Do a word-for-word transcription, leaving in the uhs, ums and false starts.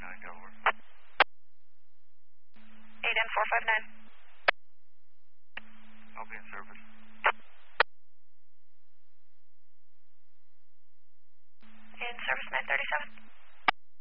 nine, Delaware. eight N four five nine. I'll be in service.